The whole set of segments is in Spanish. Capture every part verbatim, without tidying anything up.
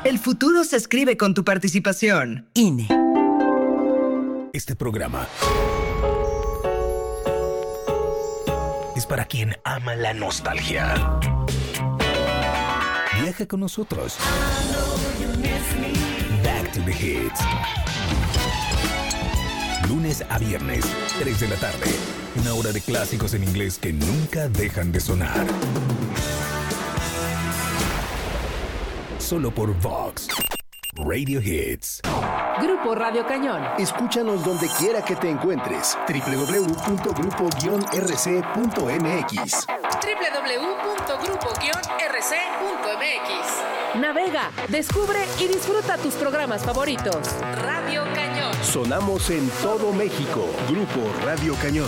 El futuro se escribe con tu participación. I N E. Este programa es para quien ama la nostalgia. Viaja con nosotros. Back to the Hits. Lunes a viernes, tres de la tarde. Una hora de clásicos en inglés que nunca dejan de sonar. Solo por Vox Radio Hits. Grupo Radio Cañón. Escúchanos donde quiera que te encuentres. doble u doble u doble u punto grupo guion r c punto m x. doble u doble u doble u punto grupo guion r c punto m x. Navega, descubre y disfruta tus programas favoritos. Radio Cañón. Sonamos en todo México. Grupo Radio Cañón.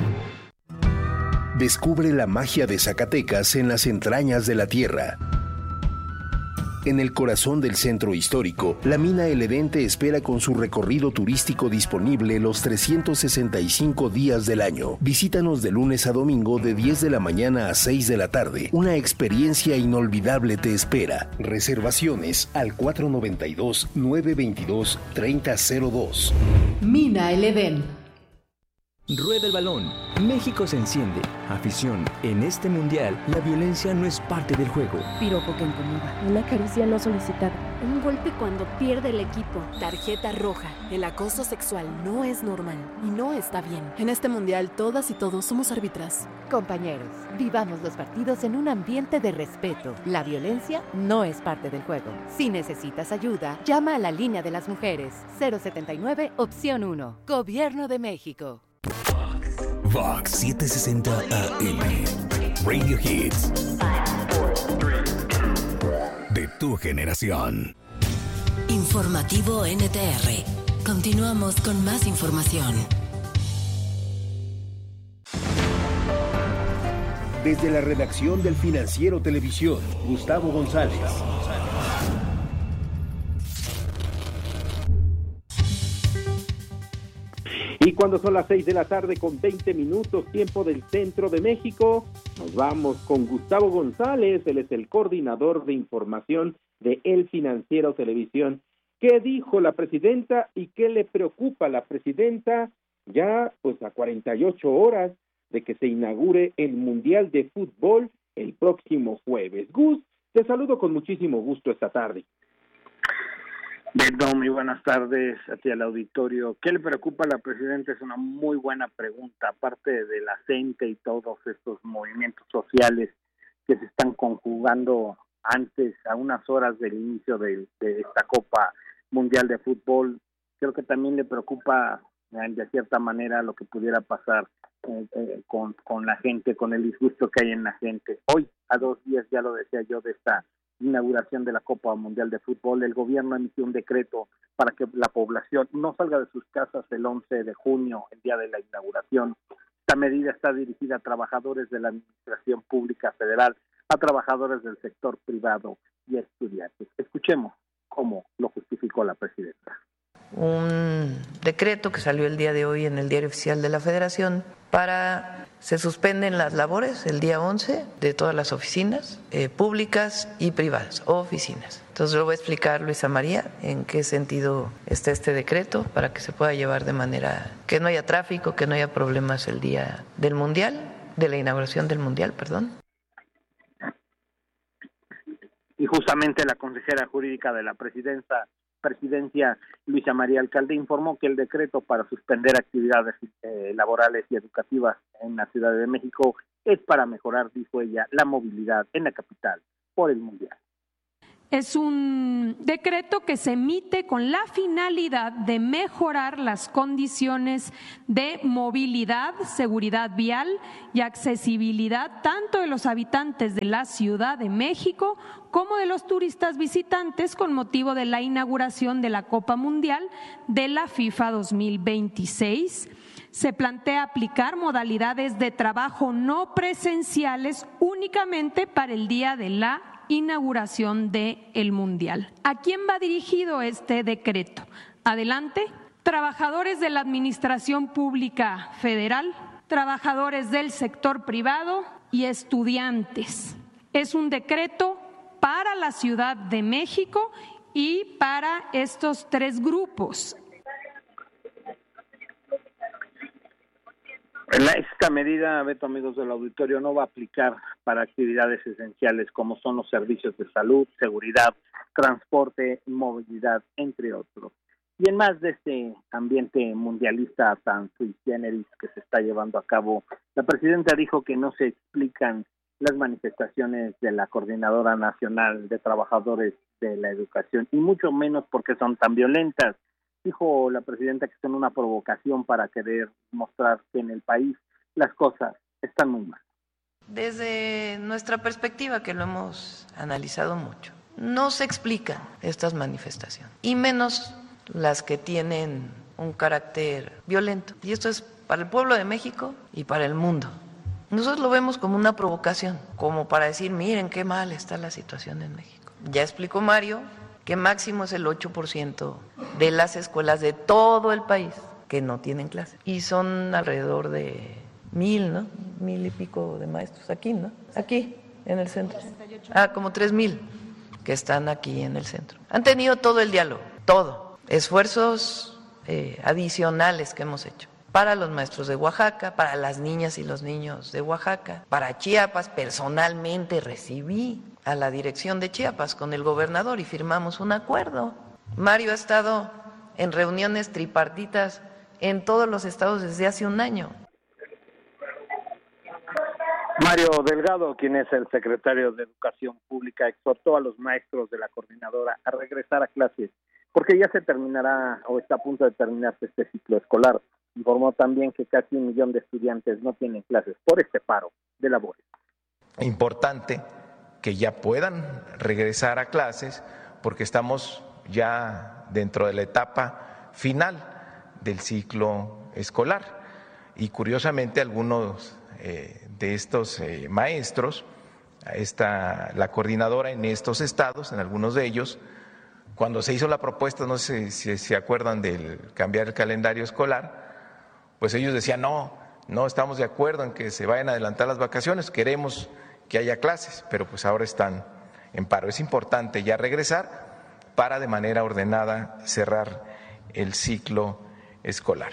Descubre la magia de Zacatecas en las entrañas de la tierra. En el corazón del centro histórico, la mina El Edén te espera con su recorrido turístico disponible los trescientos sesenta y cinco días del año. Visítanos de lunes a domingo de diez de la mañana a seis de la tarde. Una experiencia inolvidable te espera. Reservaciones al cuatro nueve dos, nueve dos dos, tres cero cero dos. Mina El Edén. Rueda el balón. México se enciende. Afición. En este mundial, la violencia no es parte del juego. Piropo que incomoda. Una caricia no solicitada. Un golpe cuando pierde el equipo. Tarjeta roja. El acoso sexual no es normal y no está bien. En este mundial, todas y todos somos árbitras. Compañeros, vivamos los partidos en un ambiente de respeto. La violencia no es parte del juego. Si necesitas ayuda, llama a la línea de las mujeres. cero setenta y nueve, opción uno. Gobierno de México. Vox setecientos sesenta A M. Radio Hits. De tu generación. Informativo N T R. Continuamos con más información. Desde la redacción del Financiero Televisión, Gustavo González. Y cuando son las seis de la tarde con veinte minutos, tiempo del centro de México, nos vamos con Gustavo González. Él es el coordinador de información de El Financiero Televisión. ¿Qué dijo la presidenta y qué le preocupa a la presidenta ya pues a cuarenta y ocho horas de que se inaugure el Mundial de Fútbol el próximo jueves? Gus, te saludo con muchísimo gusto esta tarde. Beto, muy buenas tardes a ti al auditorio. ¿Qué le preocupa a la presidenta? Es una muy buena pregunta, aparte de la gente y todos estos movimientos sociales que se están conjugando antes, a unas horas del inicio de, de esta Copa Mundial de Fútbol. Creo que también le preocupa eh, de cierta manera lo que pudiera pasar eh, eh, con, con la gente, con el disgusto que hay en la gente. Hoy, a dos días, ya lo decía yo, de esta inauguración de la Copa Mundial de Fútbol, el gobierno emitió un decreto para que la población no salga de sus casas el once de junio, el día de la inauguración. Esta medida está dirigida a trabajadores de la Administración Pública Federal, a trabajadores del sector privado y a estudiantes. Escuchemos cómo lo justificó la presidenta. Un decreto que salió el día de hoy en el Diario Oficial de la Federación para se suspenden las labores el día once de todas las oficinas eh, públicas y privadas, oficinas. Entonces lo voy a explicar Luisa María en qué sentido está este decreto para que se pueda llevar de manera que no haya tráfico, que no haya problemas el día del Mundial, de la inauguración del Mundial, perdón. Y justamente la consejera jurídica de la presidencia Presidencia, Luisa María Alcalde, informó que el decreto para suspender actividades eh, laborales y educativas en la Ciudad de México es para mejorar, dijo ella, la movilidad en la capital por el Mundial. Es un decreto que se emite con la finalidad de mejorar las condiciones de movilidad, seguridad vial y accesibilidad tanto de los habitantes de la Ciudad de México como de los turistas visitantes con motivo de la inauguración de la Copa Mundial de la FIFA dos mil veintiséis. Se plantea aplicar modalidades de trabajo no presenciales únicamente para el día de la inauguración del Mundial. ¿A quién va dirigido este decreto? Adelante. Trabajadores de la Administración Pública Federal, trabajadores del sector privado y estudiantes. Es un decreto para la Ciudad de México y para estos tres grupos. Esta medida, Beto, amigos del auditorio, no va a aplicar para actividades esenciales como son los servicios de salud, seguridad, transporte, movilidad, entre otros. Y en más de este ambiente mundialista tan sui generis que se está llevando a cabo, la presidenta dijo que no se explican las manifestaciones de la Coordinadora Nacional de Trabajadores de la Educación, y mucho menos porque son tan violentas. Dijo la presidenta que son una provocación para querer mostrar que en el país las cosas están muy mal. Desde nuestra perspectiva, que lo hemos analizado mucho, no se explican estas manifestaciones, y menos las que tienen un carácter violento. Y esto es para el pueblo de México y para el mundo. Nosotros lo vemos como una provocación, como para decir, miren qué mal está la situación en México. Ya explicó Mario que máximo es el ocho por ciento de las escuelas de todo el país que no tienen clases. Y son alrededor de mil, ¿no? Mil y pico de maestros aquí, ¿no? Aquí, en el centro. Ah, como tres mil que están aquí en el centro. Han tenido todo el diálogo, todo. Esfuerzos eh, adicionales que hemos hecho. Para los maestros de Oaxaca, para las niñas y los niños de Oaxaca, para Chiapas. Personalmente recibí a la dirección de Chiapas con el gobernador y firmamos un acuerdo. Mario ha estado en reuniones tripartitas en todos los estados desde hace un año. Mario Delgado, quien es el secretario de Educación Pública, exhortó a los maestros de la coordinadora a regresar a clases, porque ya se terminará o está a punto de terminarse este ciclo escolar. Informó también que casi un millón de estudiantes no tienen clases por este paro de labores. Importante que ya puedan regresar a clases, porque estamos ya dentro de la etapa final del ciclo escolar. Y curiosamente algunos eh, de estos eh, maestros, esta, la coordinadora en estos estados, en algunos de ellos, cuando se hizo la propuesta, no sé si se acuerdan del cambiar el calendario escolar, pues ellos decían, no, no estamos de acuerdo en que se vayan a adelantar las vacaciones, queremos que haya clases, pero pues ahora están en paro. Es importante ya regresar para de manera ordenada cerrar el ciclo escolar.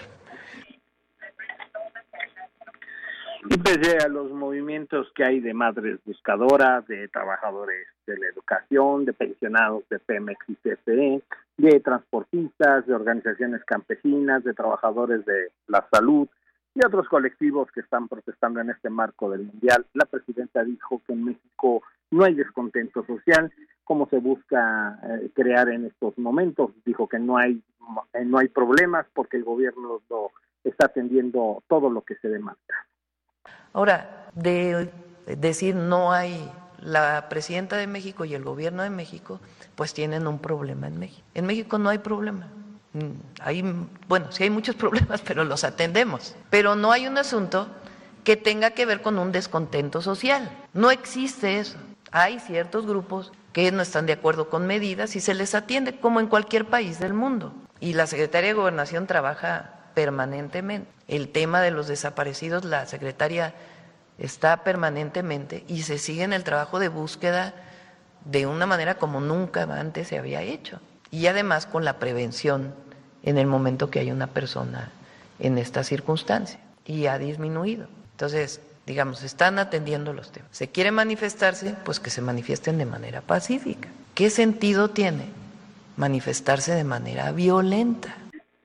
Y pese a los movimientos que hay de madres buscadoras, de trabajadores de la educación, de pensionados de Pemex y C F E, de transportistas, de organizaciones campesinas, de trabajadores de la salud y otros colectivos que están protestando en este marco del Mundial, la presidenta dijo que en México no hay descontento social, como se busca eh, crear en estos momentos. Dijo que no hay, eh, no hay problemas porque el gobierno lo está atendiendo todo lo que se demanda. Ahora, de decir no hay, la presidenta de México y el gobierno de México, pues tienen un problema en México. En México no hay problema. Hay, bueno, sí hay muchos problemas, pero los atendemos. Pero no hay un asunto que tenga que ver con un descontento social. No existe eso. Hay ciertos grupos que no están de acuerdo con medidas y se les atiende como en cualquier país del mundo. Y la Secretaría de Gobernación trabaja permanentemente. El tema de los desaparecidos, la secretaria está permanentemente y se sigue en el trabajo de búsqueda de una manera como nunca antes se había hecho. Y además con la prevención en el momento que hay una persona en esta circunstancia, y ha disminuido. Entonces, digamos, están atendiendo los temas. ¿Se quiere manifestarse? Pues que se manifiesten de manera pacífica. ¿Qué sentido tiene manifestarse de manera violenta?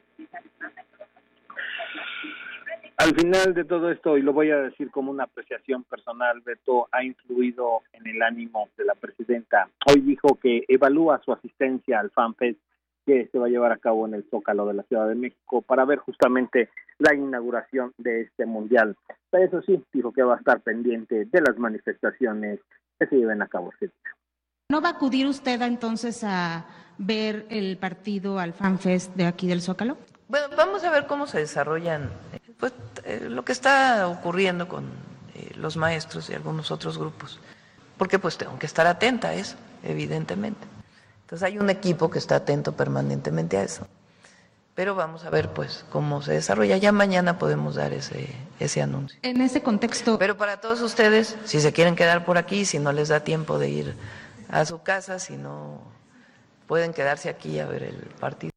Al final de todo esto, y lo voy a decir como una apreciación personal, Beto, ha influido en el ánimo de la presidenta. Hoy dijo que evalúa su asistencia al FanFest que se va a llevar a cabo en el Zócalo de la Ciudad de México para ver justamente la inauguración de este mundial. Pero eso sí, dijo que va a estar pendiente de las manifestaciones que se lleven a cabo este día. ¿No va a acudir usted entonces a ver el partido al FanFest de aquí del Zócalo? Bueno, vamos a ver cómo se desarrollan pues eh, lo que está ocurriendo con eh, los maestros y algunos otros grupos, porque pues tengo que estar atenta a eso, evidentemente. Entonces hay un equipo que está atento permanentemente a eso, pero vamos a ver pues cómo se desarrolla. Ya mañana podemos dar ese ese anuncio. En ese contexto. Pero para todos ustedes, si se quieren quedar por aquí, si no les da tiempo de ir a su casa, si no pueden quedarse aquí a ver el partido.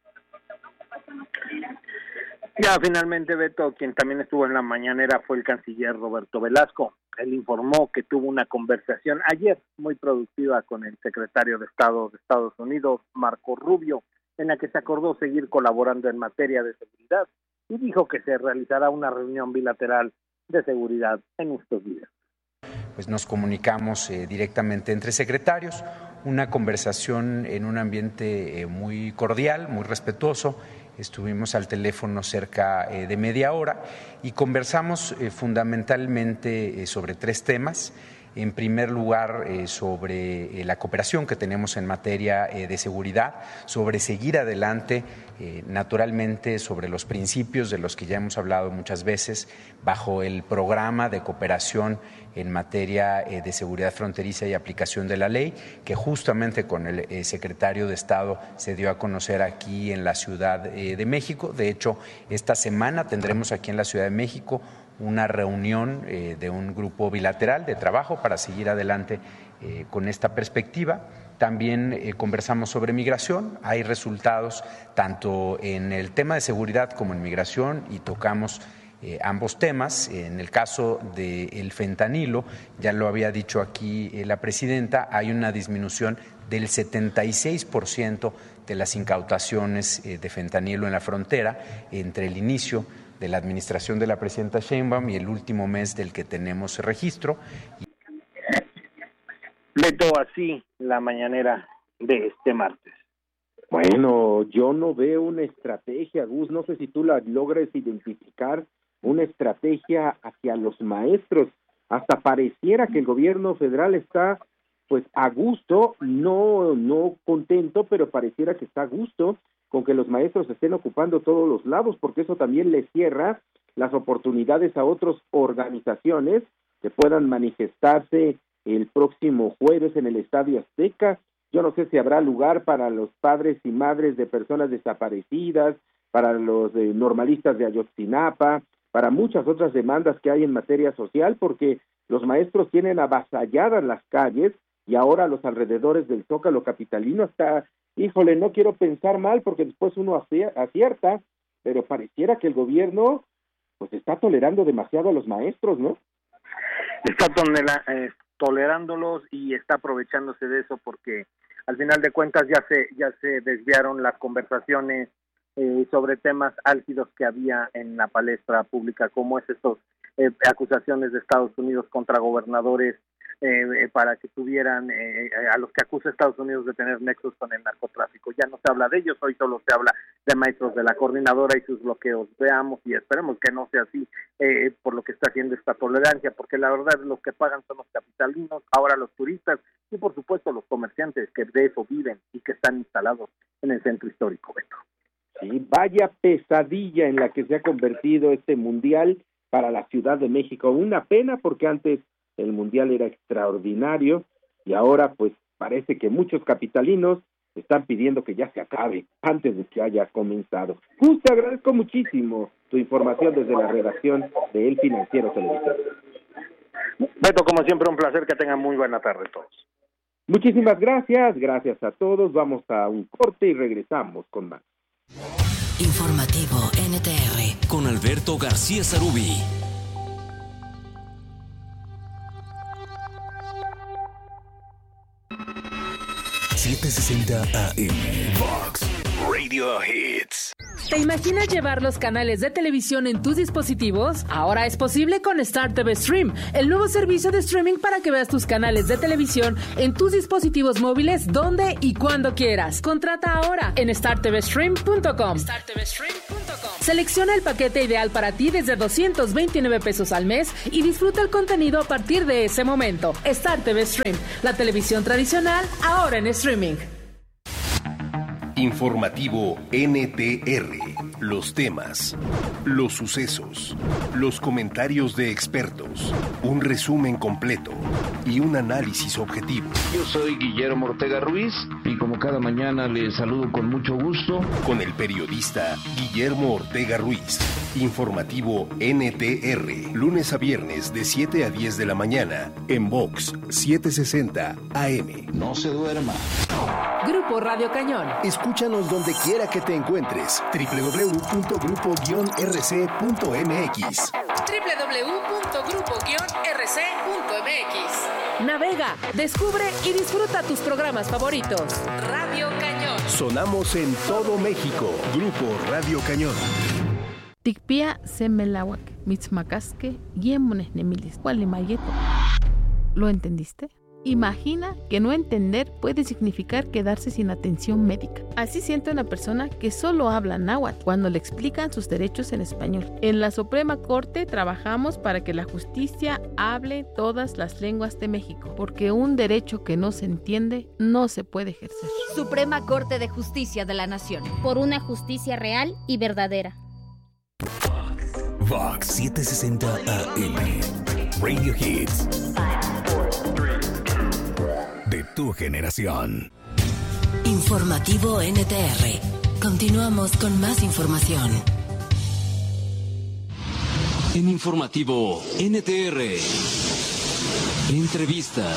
Ya finalmente, Beto, quien también estuvo en la mañanera fue el canciller Roberto Velasco. Él informó que tuvo una conversación ayer muy productiva con el secretario de Estado de Estados Unidos, Marco Rubio, en la que se acordó seguir colaborando en materia de seguridad y dijo que se realizará una reunión bilateral de seguridad en estos días. Pues nos comunicamos eh, directamente entre secretarios, una conversación en un ambiente eh, muy cordial, muy respetuoso. Estuvimos al teléfono cerca eh, de media hora y conversamos eh, fundamentalmente eh, sobre tres temas. En primer lugar, eh, sobre eh, la cooperación que tenemos en materia eh, de seguridad, sobre seguir adelante, eh, naturalmente, sobre los principios de los que ya hemos hablado muchas veces, bajo el programa de cooperación en materia eh, de seguridad fronteriza y aplicación de la ley, que justamente con el eh, secretario de Estado se dio a conocer aquí en la Ciudad eh, de México. De hecho, esta semana tendremos aquí en la Ciudad de México una reunión eh, de un grupo bilateral de trabajo para seguir adelante eh, con esta perspectiva. También eh, conversamos sobre migración. Hay resultados tanto en el tema de seguridad como en migración y tocamos eh, ambos temas. En el caso del fentanilo, ya lo había dicho aquí eh, la presidenta, hay una disminución del setenta y seis por ciento de las incautaciones eh, de fentanilo en la frontera entre el inicio de la administración de la presidenta Sheinbaum y el último mes del que tenemos registro. Beto, así la mañanera de este martes. Bueno, yo no veo una estrategia, Gus, no sé si tú la logres identificar, una estrategia hacia los maestros. Hasta pareciera que el gobierno federal está pues a gusto, no, no contento, pero pareciera que está a gusto con que los maestros estén ocupando todos los lados, porque eso también les cierra las oportunidades a otras organizaciones que puedan manifestarse el próximo jueves en el Estadio Azteca. Yo no sé si habrá lugar para los padres y madres de personas desaparecidas, para los eh, normalistas de Ayotzinapa, para muchas otras demandas que hay en materia social, porque los maestros tienen avasalladas las calles y ahora los alrededores del Zócalo capitalino hasta... Híjole, no quiero pensar mal porque después uno acierta, pero pareciera que el gobierno pues está tolerando demasiado a los maestros, ¿no? Está tolera, eh, tolerándolos y está aprovechándose de eso porque al final de cuentas ya se ya se desviaron las conversaciones eh, sobre temas álgidos que había en la palestra pública, como es estos eh, acusaciones de Estados Unidos contra gobernadores Eh, para que tuvieran, eh, a los que acusa Estados Unidos de tener nexos con el narcotráfico. Ya no se habla de ellos, hoy solo se habla de maestros de la coordinadora y sus bloqueos. Veamos y esperemos que no sea así eh, por lo que está haciendo esta tolerancia, porque la verdad los que pagan son los capitalinos, ahora los turistas y por supuesto los comerciantes que de eso viven y que están instalados en el centro histórico, Beto. Sí, vaya pesadilla en la que se ha convertido este mundial para la Ciudad de México. Una pena porque antes el mundial era extraordinario y ahora pues parece que muchos capitalinos están pidiendo que ya se acabe antes de que haya comenzado. Justo, te agradezco muchísimo tu información desde la redacción de El Financiero Televisión. Beto, como siempre, un placer, que tengan muy buena tarde todos. Muchísimas gracias, gracias a todos. Vamos a un corte y regresamos con más. Informativo N T R con Alberto García Sarubí. setecientos sesenta A M Vox Radio Hits. ¿Te imaginas llevar los canales de televisión en tus dispositivos? Ahora es posible con Star T V Stream, el nuevo servicio de streaming para que veas tus canales de televisión en tus dispositivos móviles donde y cuando quieras. Contrata ahora en star t v stream punto com. star t v stream punto com. Selecciona el paquete ideal para ti desde doscientos veintinueve pesos al mes y disfruta el contenido a partir de ese momento. Star T V Stream, la televisión tradicional ahora en streaming. Informativo N T R. Los temas, los sucesos, los comentarios de expertos, un resumen completo y un análisis objetivo. Yo soy Guillermo Ortega Ruiz y como cada mañana les saludo con mucho gusto. Con el periodista Guillermo Ortega Ruiz. Informativo N T R. Lunes a viernes de siete a diez de la mañana en Vox setecientos sesenta A M. No se duerma. Grupo Radio Cañón. Escúchanos donde quiera que te encuentres. doble u doble u doble u punto grupo guion r c punto m x. doble u doble u doble u punto grupo guion r c punto m x. Navega, descubre y disfruta tus programas favoritos. Radio Cañón. Sonamos en todo México. Grupo Radio Cañón. Tikpia semelawak, mitzmacasque, yemones nemilis, gualimayeto. ¿Lo entendiste? Imagina que no entender puede significar quedarse sin atención médica. Así siente una persona que solo habla náhuatl cuando le explican sus derechos en español. En la Suprema Corte trabajamos para que la justicia hable todas las lenguas de México, porque un derecho que no se entiende no se puede ejercer. Suprema Corte de Justicia de la Nación. Por una justicia real y verdadera. Vox setecientos sesenta A M. Radio Hits. De tu generación. Informativo N T R. Continuamos con más información. En Informativo N T R. Entrevista.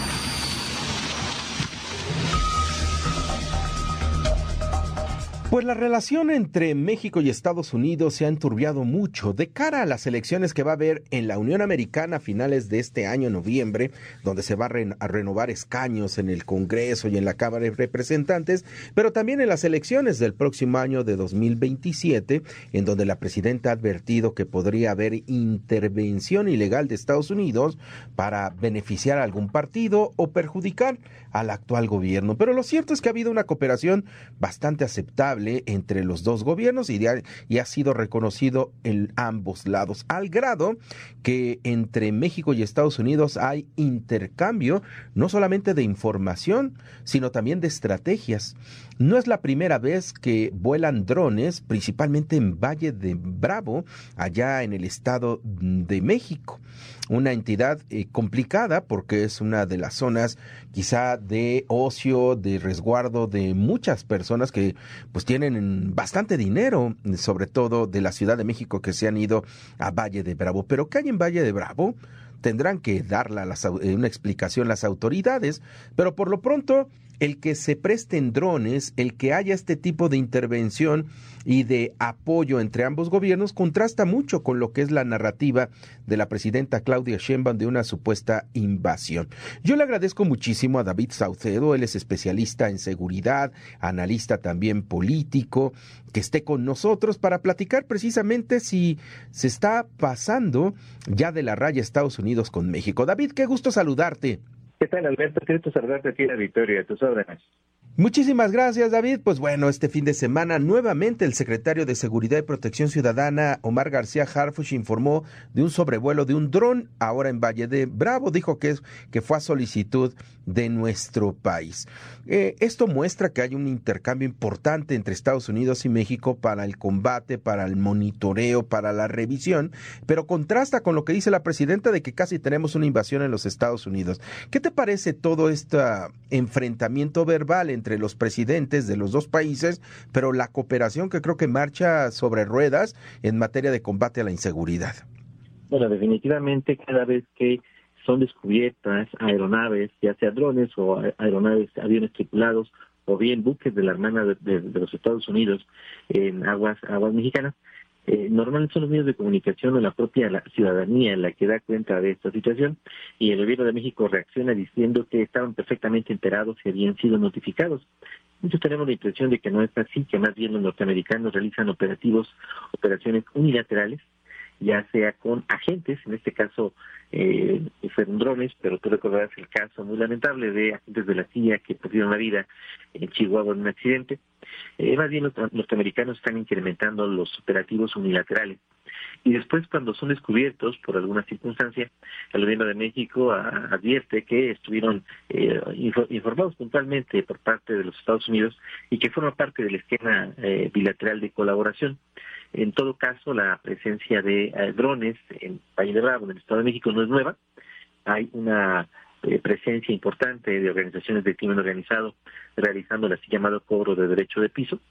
Pues la relación entre México y Estados Unidos se ha enturbiado mucho de cara a las elecciones que va a haber en la Unión Americana a finales de este año, noviembre, donde se va a, re- a renovar escaños en el Congreso y en la Cámara de Representantes, pero también en las elecciones del próximo año de dos mil veintisiete, en donde la presidenta ha advertido que podría haber intervención ilegal de Estados Unidos para beneficiar a algún partido o perjudicar al actual gobierno. Pero lo cierto es que ha habido una cooperación bastante aceptable entre los dos gobiernos y, de, y ha sido reconocido en ambos lados, al grado que entre México y Estados Unidos hay intercambio no solamente de información, sino también de estrategias. No es la primera vez que vuelan drones, principalmente en Valle de Bravo, allá en el Estado de México. Una entidad eh, complicada porque es una de las zonas quizá de ocio, de resguardo de muchas personas que pues tienen bastante dinero, sobre todo de la Ciudad de México, que se han ido a Valle de Bravo. Pero ¿qué hay en Valle de Bravo? Tendrán que darle las, una explicación las autoridades, pero por lo pronto el que se presten drones, el que haya este tipo de intervención y de apoyo entre ambos gobiernos contrasta mucho con lo que es la narrativa de la presidenta Claudia Sheinbaum de una supuesta invasión. Yo le agradezco muchísimo a David Saucedo, él es especialista en seguridad, analista también político, que esté con nosotros para platicar precisamente si se está pasando ya de la raya Estados Unidos con México. David, qué gusto saludarte. ¿Qué tal, Alberto? Qué gusto saludarte aquí en la Victoria, a tus órdenes. Muchísimas gracias, David. Pues bueno, este fin de semana nuevamente el secretario de Seguridad y Protección Ciudadana, Omar García Harfuch, informó de un sobrevuelo de un dron ahora en Valle de Bravo. Dijo que, es, que fue a solicitud de nuestro país. Eh, esto muestra que hay un intercambio importante entre Estados Unidos y México para el combate, para el monitoreo, para la revisión, pero contrasta con lo que dice la presidenta de que casi tenemos una invasión en los Estados Unidos. ¿Qué te parece todo este enfrentamiento verbal entre los presidentes de los dos países, pero la cooperación que creo que marcha sobre ruedas en materia de combate a la inseguridad? Bueno, definitivamente cada vez que son descubiertas aeronaves, ya sea drones o aeronaves, aviones tripulados, o bien buques de la Armada de, de, de los Estados Unidos en aguas, aguas mexicanas, Eh, normalmente son los medios de comunicación o la propia la ciudadanía la que da cuenta de esta situación, y el gobierno de México reacciona diciendo que estaban perfectamente enterados y habían sido notificados. Muchos tenemos la impresión de que no es así, que más bien los norteamericanos realizan operativos, operaciones unilaterales, ya sea con agentes, en este caso eh, fueron drones, pero tú recordarás el caso muy lamentable de agentes de la C I A que perdieron la vida en Chihuahua en un accidente. Eh, más bien los norteamericanos están incrementando los operativos unilaterales. Y después, cuando son descubiertos por alguna circunstancia, el gobierno de México a, advierte que estuvieron eh, info, informados puntualmente por parte de los Estados Unidos y que forma parte del esquema eh, bilateral de colaboración. En todo caso, la presencia de eh, drones en Valle de Bravo, en el Estado de México, no es nueva. Hay una eh, presencia importante de organizaciones de crimen organizado realizando el así llamado cobro de derecho de piso.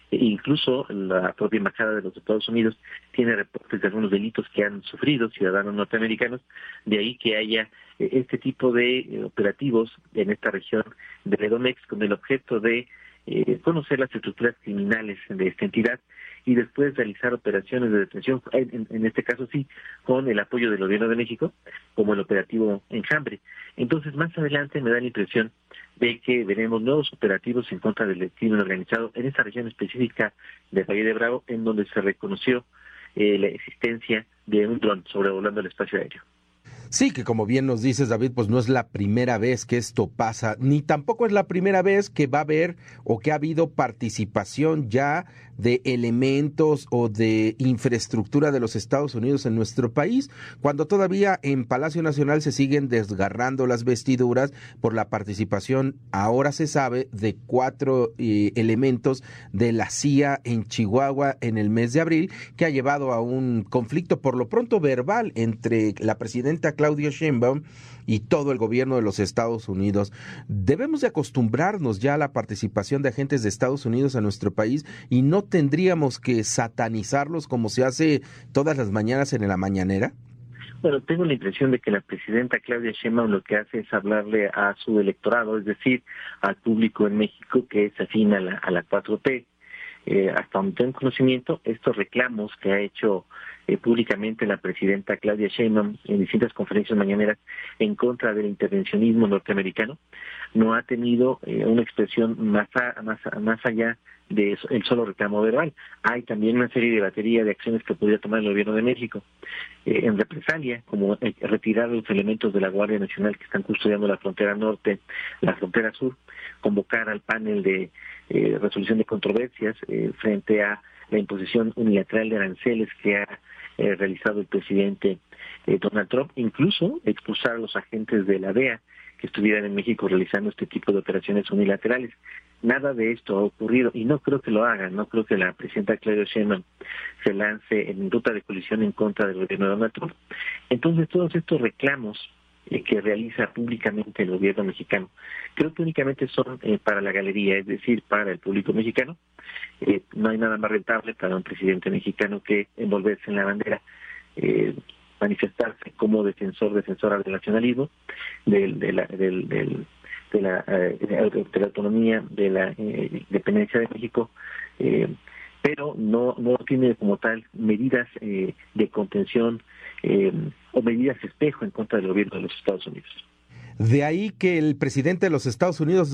E incluso la propia Embajada de los Estados Unidos tiene reportes de algunos delitos que han sufrido ciudadanos norteamericanos, de ahí que haya eh, este tipo de eh, operativos en esta región del Edomex con el objeto de eh, conocer las estructuras criminales de esta entidad y después realizar operaciones de detención, en, en este caso sí, con el apoyo del Gobierno de México, como el operativo Enjambre. Entonces, más adelante me da la impresión de que veremos nuevos operativos en contra del crimen organizado en esta región específica de Valle de Bravo, en donde se reconoció eh, la existencia de un dron sobrevolando el espacio aéreo. Sí, que como bien nos dices, David, pues no es la primera vez que esto pasa, ni tampoco es la primera vez que va a haber o que ha habido participación ya de elementos o de infraestructura de los Estados Unidos en nuestro país, cuando todavía en Palacio Nacional se siguen desgarrando las vestiduras por la participación, ahora se sabe, de cuatro eh, elementos de la C I A en Chihuahua en el mes de abril, que ha llevado a un conflicto por lo pronto verbal entre la presidenta Claudia Sheinbaum y todo el gobierno de los Estados Unidos. Debemos de acostumbrarnos ya a la participación de agentes de Estados Unidos a nuestro país y no tendríamos que satanizarlos como se hace todas las mañanas en la mañanera. Bueno, tengo la impresión de que la presidenta Claudia Sheinbaum lo que hace es hablarle a su electorado, es decir, al público en México que es afín a la, a la cuatro T. Eh, hasta donde tengo conocimiento, estos reclamos que ha hecho eh, públicamente la presidenta Claudia Sheinbaum en distintas conferencias mañaneras en contra del intervencionismo norteamericano, no ha tenido eh, una expresión más, a, más, a, más allá de eso, el solo reclamo verbal. Hay también una serie de batería de acciones que podría tomar el gobierno de México eh, en represalia, como eh, retirar los elementos de la Guardia Nacional que están custodiando la frontera norte, la frontera sur, convocar al panel de eh, resolución de controversias eh, frente a la imposición unilateral de aranceles que ha eh, realizado el presidente eh, Donald Trump, incluso expulsar a los agentes de la D E A que estuvieran en México realizando este tipo de operaciones unilaterales. Nada de esto ha ocurrido y no creo que lo hagan, no creo que la presidenta Claudia Sheinbaum se lance en ruta de colisión en contra del gobierno de Donald Trump. Entonces, todos estos reclamos eh, que realiza públicamente el gobierno mexicano, creo que únicamente son eh, para la galería, es decir, para el público mexicano. Eh, no hay nada más rentable para un presidente mexicano que envolverse en la bandera, eh, manifestarse como defensor, defensora del nacionalismo, del, de la, del, del, de, la, eh, de la autonomía, de la eh, independencia de México, eh, pero no no tiene como tal medidas eh, de contención eh, o medidas espejo en contra del gobierno de los Estados Unidos. De ahí que el presidente de los Estados Unidos,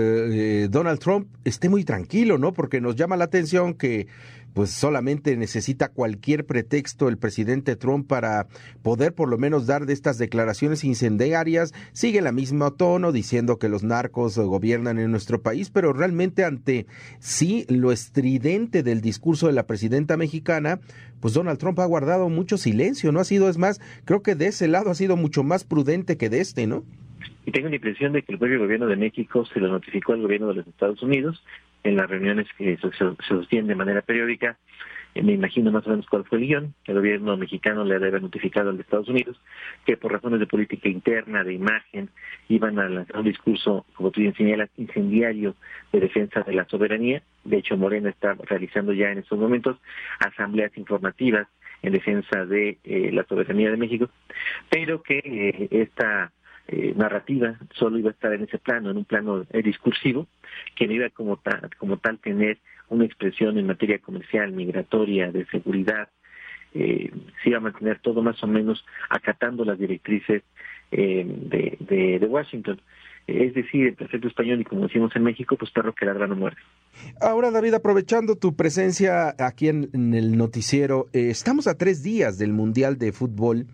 eh, Donald Trump, esté muy tranquilo, ¿no? Porque nos llama la atención que pues solamente necesita cualquier pretexto el presidente Trump para poder por lo menos dar de estas declaraciones incendiarias. Sigue la misma tono diciendo que los narcos gobiernan en nuestro país, pero realmente ante sí lo estridente del discurso de la presidenta mexicana, pues Donald Trump ha guardado mucho silencio, ¿no? Ha sido, es más, creo que de ese lado ha sido mucho más prudente que de este, ¿no? Y tengo la impresión de que el propio gobierno de México se lo notificó al gobierno de los Estados Unidos en las reuniones que se, se sostienen de manera periódica. Eh, me imagino más o menos cuál fue el guión. El gobierno mexicano le debe haber notificado al de Estados Unidos que por razones de política interna, de imagen, iban a lanzar un discurso, como tú bien señalas, incendiario de defensa de la soberanía. De hecho, Morena está realizando ya en estos momentos asambleas informativas en defensa de eh, la soberanía de México, pero que eh, esta Eh, narrativa solo iba a estar en ese plano, en un plano eh, discursivo, que no iba como tal, como tal tener una expresión en materia comercial, migratoria, de seguridad. Eh, se iba a mantener todo más o menos acatando las directrices eh, de, de, de Washington. Eh, es decir, en perfecto español, y como decimos en México, pues perro que ladra no muerde. Ahora, David, aprovechando tu presencia aquí en, en el noticiero, eh, estamos a tres días del Mundial de Fútbol.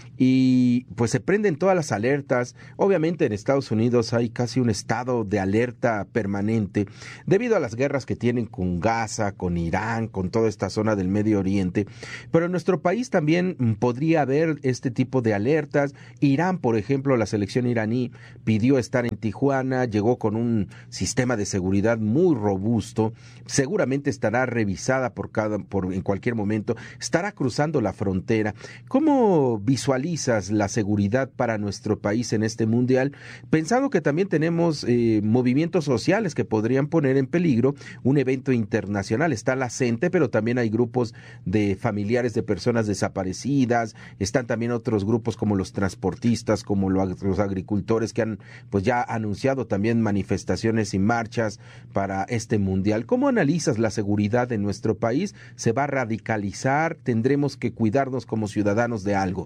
Y pues se prenden todas las alertas. Obviamente en Estados Unidos hay casi un estado de alerta permanente debido a las guerras que tienen con Gaza, con Irán, con toda esta zona del Medio Oriente. Pero en nuestro país también podría haber este tipo de alertas. Irán, por ejemplo, la selección iraní pidió estar en Tijuana, llegó con un sistema de seguridad muy robusto. Seguramente estará revisada por cada, por en cualquier momento. Estará cruzando la frontera. ¿Cómo visualizar analizas la seguridad para nuestro país en este mundial, pensando que también tenemos eh, movimientos sociales que podrían poner en peligro un evento internacional? Está la CENTE, pero también hay grupos de familiares de personas desaparecidas, están también otros grupos como los transportistas, como los agricultores que han pues ya anunciado también manifestaciones y marchas para este mundial. ¿Cómo analizas la seguridad en nuestro país? ¿Se va a radicalizar? ¿Tendremos que cuidarnos como ciudadanos de algo?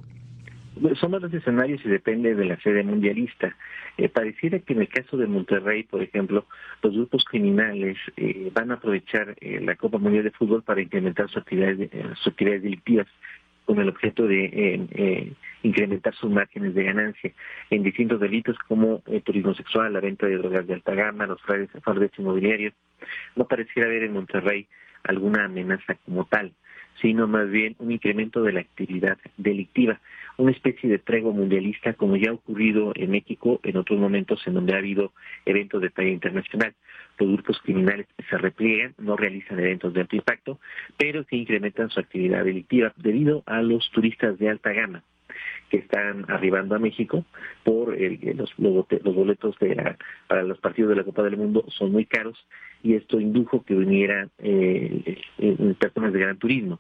Son varios escenarios y depende de la sede mundialista. Eh, pareciera que en el caso de Monterrey, por ejemplo, los grupos criminales eh, van a aprovechar eh, la Copa Mundial de Fútbol para incrementar sus actividades, eh, sus actividades delictivas, con el objeto de eh, eh, incrementar sus márgenes de ganancia en distintos delitos como el turismo sexual, la venta de drogas de alta gama, los fraudes, fraudes inmobiliarios. No pareciera haber en Monterrey alguna amenaza como tal, sino más bien un incremento de la actividad delictiva, una especie de tregua mundialista como ya ha ocurrido en México en otros momentos en donde ha habido eventos de talla internacional. Los grupos criminales se repliegan, no realizan eventos de alto impacto, pero que incrementan su actividad delictiva debido a los turistas de alta gama que están arribando a México por el, los, los boletos de la, para los partidos de la Copa del Mundo son muy caros y esto indujo que vinieran eh, eh, personas de gran turismo.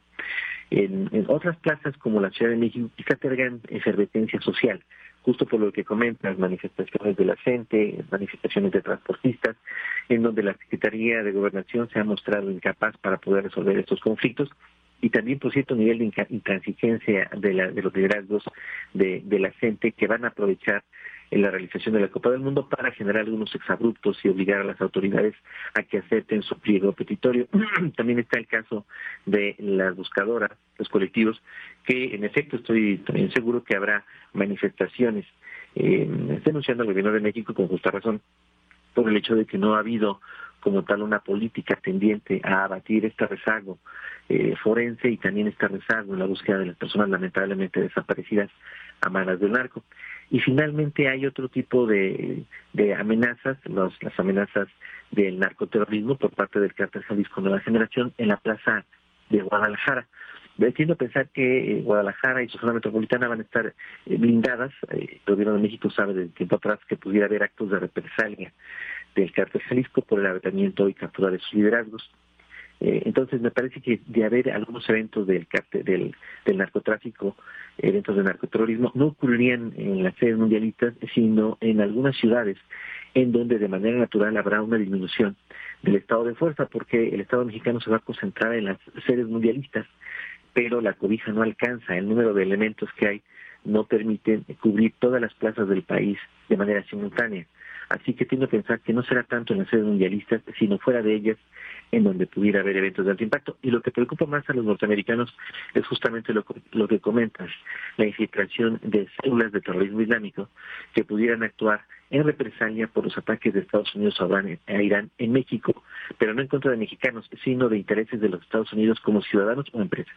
En, en otras plazas como la Ciudad de México quizá tengan efervescencia social, justo por lo que comentas, manifestaciones de la gente, manifestaciones de transportistas, en donde la Secretaría de Gobernación se ha mostrado incapaz para poder resolver estos conflictos, y también por cierto nivel de intransigencia de, la, de los liderazgos de, de la gente que van a aprovechar en la realización de la Copa del Mundo para generar algunos exabruptos y obligar a las autoridades a que acepten su pliego petitorio. También está el caso de las buscadoras, los colectivos, que en efecto estoy también seguro que habrá manifestaciones. Eh, está denunciando al gobierno de México con justa razón por el hecho de que no ha habido como tal una política tendiente a abatir este rezago eh, forense y también este rezago en la búsqueda de las personas lamentablemente desaparecidas a manos del narco. Y finalmente hay otro tipo de, de amenazas, los, las amenazas del narcoterrorismo por parte del Cártel Jalisco Nueva Generación en la plaza de Guadalajara. Tiendo a pensar que eh, Guadalajara y su zona metropolitana van a estar eh, blindadas. Eh, el gobierno de México sabe desde tiempo atrás que pudiera haber actos de represalia del Cártel Jalisco por el arrebatamiento y captura de sus liderazgos. Eh, entonces me parece que de haber algunos eventos del, cártel, del, del narcotráfico, eventos de narcoterrorismo, no ocurrirían en las sedes mundialistas, sino en algunas ciudades en donde de manera natural habrá una disminución del estado de fuerza, porque el Estado mexicano se va a concentrar en las sedes mundialistas, pero la cobija no alcanza, el número de elementos que hay no permiten cubrir todas las plazas del país de manera simultánea. Así que tiendo a pensar que no será tanto en las sedes mundialistas, sino fuera de ellas, en donde pudiera haber eventos de alto impacto. Y lo que preocupa más a los norteamericanos es justamente lo, lo que comentas, la infiltración de células de terrorismo islámico que pudieran actuar en represalia por los ataques de Estados Unidos a Irán en México, pero no en contra de mexicanos, sino de intereses de los Estados Unidos como ciudadanos o empresas.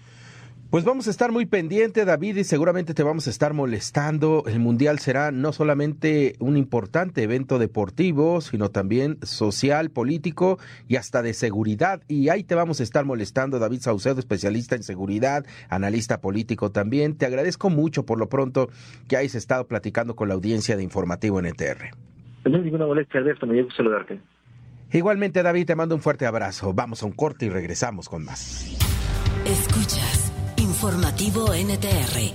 Pues vamos a estar muy pendiente, David, y seguramente te vamos a estar molestando. El Mundial será no solamente un importante evento deportivo, sino también social, político y hasta de seguridad. Y ahí te vamos a estar molestando, David Saucedo, especialista en seguridad, analista político también. Te agradezco mucho por lo pronto que hayas estado platicando con la audiencia de Informativo N T R. No hay ninguna molestia, Alberto, me dio gusto saludarte. Igualmente, David, te mando un fuerte abrazo. Vamos a un corte y regresamos con más. Escuchas Informativo N T R.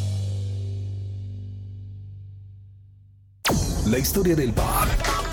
La historia del pop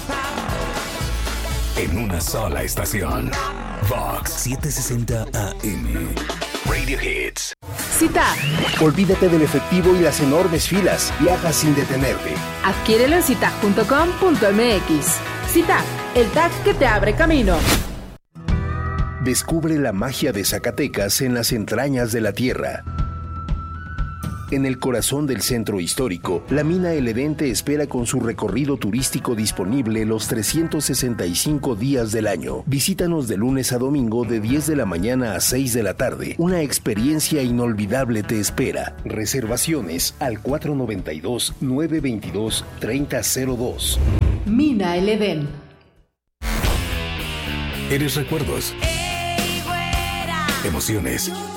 en una sola estación. Vox setecientos sesenta A M. Radio Hits. Cita. Olvídate del efectivo y las enormes filas. Viaja sin detenerte. Adquiérelo en cita punto com punto m x. Cita, el tag que te abre camino. Descubre la magia de Zacatecas en las entrañas de la tierra. En el corazón del centro histórico, la mina El Edén te espera con su recorrido turístico disponible los trescientos sesenta y cinco días del año. Visítanos de lunes a domingo de diez de la mañana a seis de la tarde. Una experiencia inolvidable te espera. Reservaciones al cuatro nueve dos, nueve dos dos, tres cero cero dos. Mina El Edén. Eres recuerdos. Emociones.